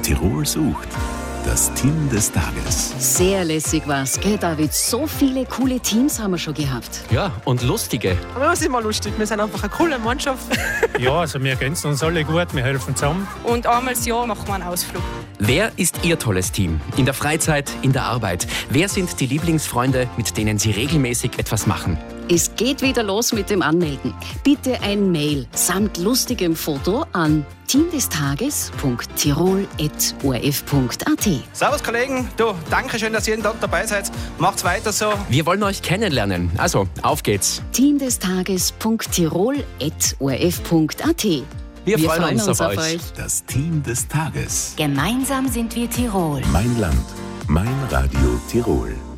Tirol sucht. Das Team des Tages. Sehr lässig war's, gell, David? So viele coole Teams haben wir schon gehabt. Ja, und lustige. Aber es ist immer lustig, wir sind einfach eine coole Mannschaft. Ja, also wir ergänzen uns alle gut, wir helfen zusammen. Und einmal im Jahr machen wir einen Ausflug. Wer ist Ihr tolles Team? In der Freizeit, in der Arbeit? Wer sind die Lieblingsfreunde, mit denen Sie regelmäßig etwas machen? Es geht wieder los mit dem Anmelden. Bitte ein Mail samt lustigem Foto an teamdestages.tirol@orf.at. Servus Kollegen, du, danke schön, dass ihr jeden Tag dabei seid. Macht's weiter so. Wir wollen euch kennenlernen. Also, auf geht's. teamdestages.tirol@orf.at. Wir freuen uns auf euch. Das Team des Tages. Gemeinsam sind wir Tirol. Mein Land, mein Radio Tirol.